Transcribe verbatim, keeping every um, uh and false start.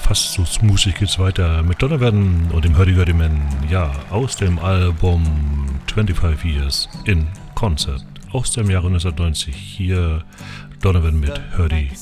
fast so smoothig geht's weiter mit Donovan und dem Hurdy Gurdy Man, ja, aus dem Album twenty-five Years in Concert aus dem Jahre neunzehnhundertneunzig. Hier Donovan mit Hurdy